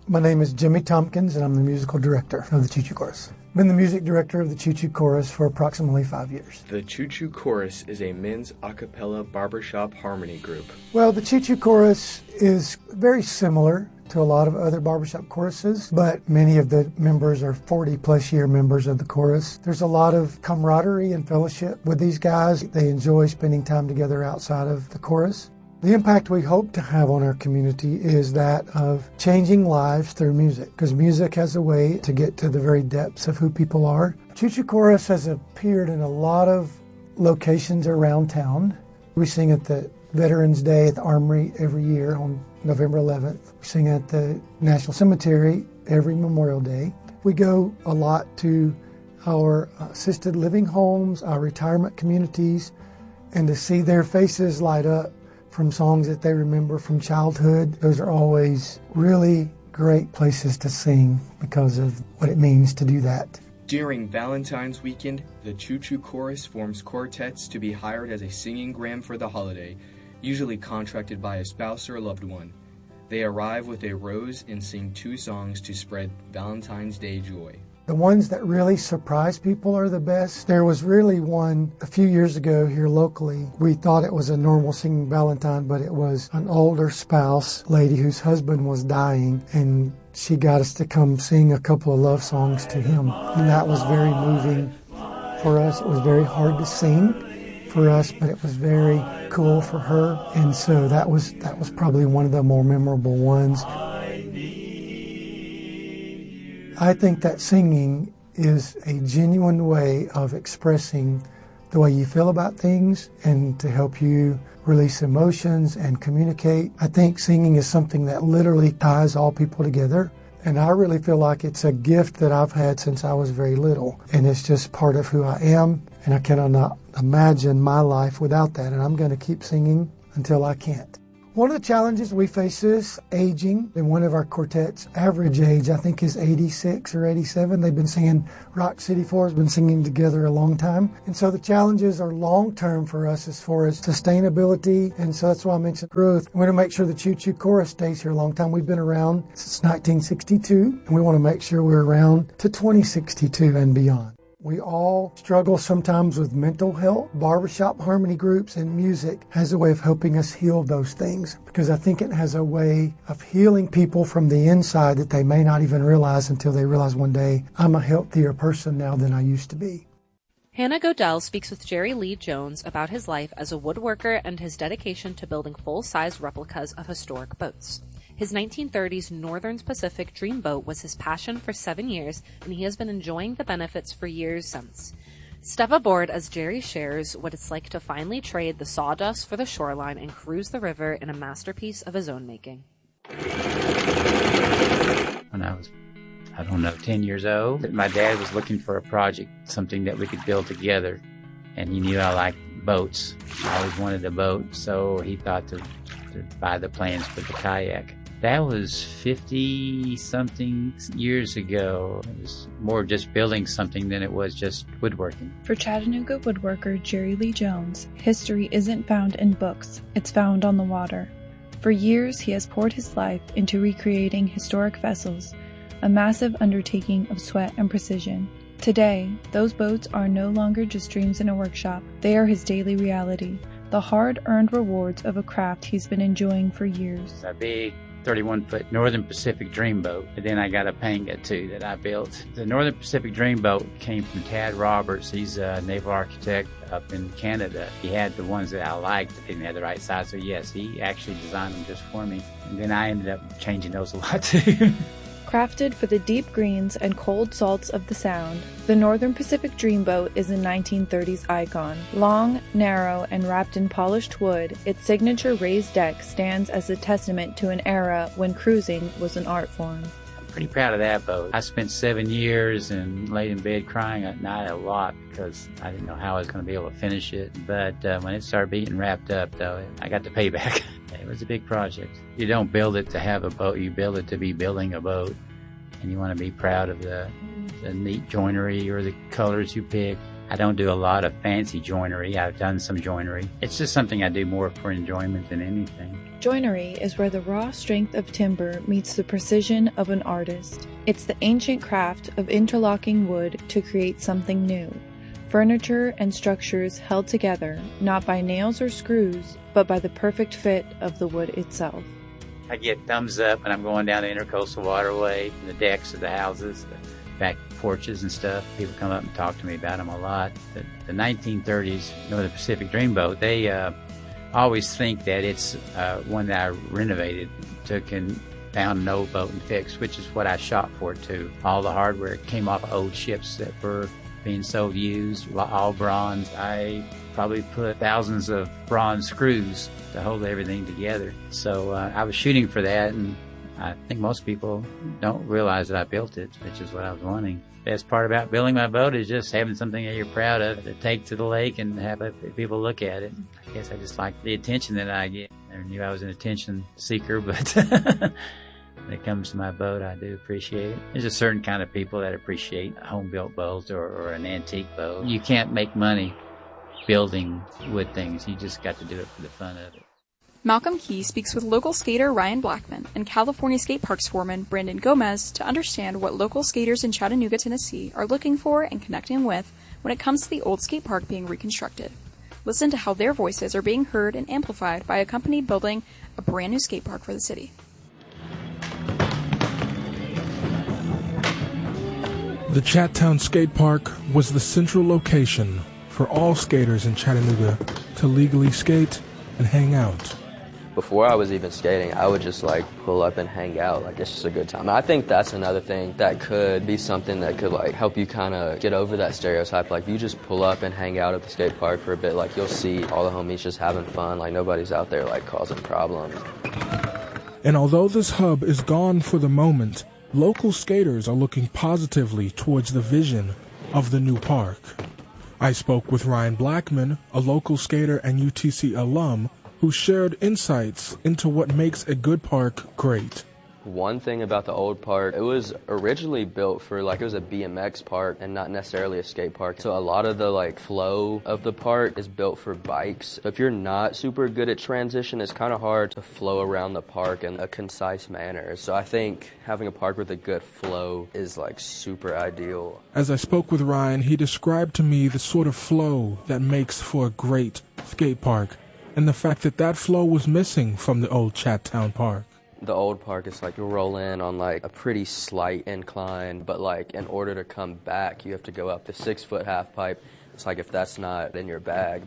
My name is Jimmy Tompkins, and I'm the musical director of the Choo Choo Chorus. Been the music director of the Choo Choo Chorus for approximately 5 years. The Choo Choo Chorus is a men's a cappella barbershop harmony group. Well, the Choo Choo Chorus is very similar to a lot of other barbershop choruses, but many of the members are 40-plus year members of the chorus. There's a lot of camaraderie and fellowship with these guys. They enjoy spending time together outside of the chorus. The impact we hope to have on our community is that of changing lives through music, because music has a way to get to the very depths of who people are. Choo Choo Chorus has appeared in a lot of locations around town. We sing at the Veterans Day at the Armory every year on November 11th. We sing at the National Cemetery every Memorial Day. We go a lot to our assisted living homes, our retirement communities, and to see their faces light up from songs that they remember from childhood. Those are always really great places to sing because of what it means to do that. During Valentine's weekend, the Choo Choo Chorus forms quartets to be hired as a singing gram for the holiday, usually contracted by a spouse or loved one. They arrive with a rose and sing 2 songs to spread Valentine's Day joy. The ones that really surprise people are the best. There was really one a few years ago here locally. We thought it was a normal singing Valentine, but it was an older spouse lady whose husband was dying, and she got us to come sing a couple of love songs to him. And that was very moving for us. It was very hard to sing for us, but it was very cool for her. And so that was probably one of the more memorable ones. I think that singing is a genuine way of expressing the way you feel about things and to help you release emotions and communicate. I think singing is something that literally ties all people together. And I really feel like it's a gift that I've had since I was very little. And it's just part of who I am. And I cannot imagine my life without that. And I'm going to keep singing until I can't. One of the challenges we face is aging. In one of our quartets, average age, I think, is 86 or 87. They've been singing, Rock City 4 has been singing together a long time. And so the challenges are long-term for us as far as sustainability. And so that's why I mentioned growth. We want to make sure the Choo Choo Chorus stays here a long time. We've been around since 1962, and we want to make sure we're around to 2062 and beyond. We all struggle sometimes with mental health. Barbershop harmony groups and music has a way of helping us heal those things, because I think it has a way of healing people from the inside that they may not even realize until they realize one day, I'm a healthier person now than I used to be. Hannah Godell speaks with Jerry Lee Jones about his life as a woodworker and his dedication to building full-size replicas of historic boats. His 1930s Northern Pacific Dreamboat was his passion for 7 years, and he has been enjoying the benefits for years since. Step aboard as Jerry shares what it's like to finally trade the sawdust for the shoreline and cruise the river in a masterpiece of his own making. When I was, 10 years old, my dad was looking for a project, something that we could build together, and he knew I liked boats. I always wanted a boat, so he thought to buy the plans for the kayak. That was 50-something years ago. It was more just building something than it was just woodworking. For Chattanooga woodworker Jerry Lee Jones, history isn't found in books, it's found on the water. For years, he has poured his life into recreating historic vessels, a massive undertaking of sweat and precision. Today, those boats are no longer just dreams in a workshop. They are his daily reality, the hard-earned rewards of a craft he's been enjoying for years. A big 31-foot Northern Pacific Dreamboat. And then I got a Panga too that I built. The Northern Pacific Dreamboat came from Tad Roberts. He's a naval architect up in Canada. He had the ones that I liked that didn't have the right size. So yes, he actually designed them just for me. And then I ended up changing those a lot too. Crafted for the deep greens and cold salts of the Sound, the Northern Pacific Dreamboat is a 1930s icon. Long, narrow, and wrapped in polished wood, its signature raised deck stands as a testament to an era when cruising was an art form. I'm pretty proud of that boat. I spent 7 years and laid in bed crying at night a lot because I didn't know how I was going to be able to finish it. But when it started being wrapped up, though, I got the payback. It was a big project. You don't build it to have a boat, you build it to be building a boat. And you want to be proud of the neat joinery or the colors you pick. I don't do a lot of fancy joinery. I've done some joinery. It's just something I do more for enjoyment than anything. Joinery is where the raw strength of timber meets the precision of an artist. It's the ancient craft of interlocking wood to create something new. Furniture and structures held together, not by nails or screws, but by the perfect fit of the wood itself. I get thumbs up when I'm going down the Intercoastal Waterway, the decks of the houses, the back porches and stuff. People come up and talk to me about them a lot. The 1930s Northern Pacific Dreamboat, they always think that it's one that I renovated, took and found an old boat and fixed, which is what I shot for too. All the hardware came off of old ships that were being sold used, all bronze. I probably put thousands of bronze screws to hold everything together. So I was shooting for that, and I think most people don't realize that I built it, which is what I was wanting. The best part about building my boat is just having something that you're proud of to take to the lake and have people look at it. I guess I just like the attention that I get. I never knew I was an attention seeker, but when it comes to my boat, I do appreciate it. There's a certain kind of people that appreciate home-built boats or an antique boat. You can't make money building wood things. You just got to do it for the fun of it. Malcolm Key speaks with local skater Ryan Blackman and California Skate Parks foreman Brandon Gomez to understand what local skaters in Chattanooga, Tennessee are looking for and connecting with when it comes to the old skate park being reconstructed. Listen to how their voices are being heard and amplified by a company building a brand new skate park for the city. The Chattown Skate Park was the central location for all skaters in Chattanooga to legally skate and hang out. Before I was even skating, I would just pull up and hang out. It's just a good time. I think that's another thing that could be something that could help you kind of get over that stereotype. If you just pull up and hang out at the skate park for a bit, you'll see all the homies just having fun. Nobody's out there causing problems. And although this hub is gone for the moment, local skaters are looking positively towards the vision of the new park. I spoke with Ryan Blackman, a local skater and UTC alum, who shared insights into what makes a good park great. One thing about the old park, it was originally built for it was a BMX park and not necessarily a skate park. So a lot of the flow of the park is built for bikes. So if you're not super good at transition, it's kind of hard to flow around the park in a concise manner. So I think having a park with a good flow is super ideal. As I spoke with Ryan, he described to me the sort of flow that makes for a great skate park, and the fact that flow was missing from the old Chattown Park. The old park is you roll in on a pretty slight incline, but in order to come back, you have to go up the 6-foot half pipe. It's if that's not in your bag,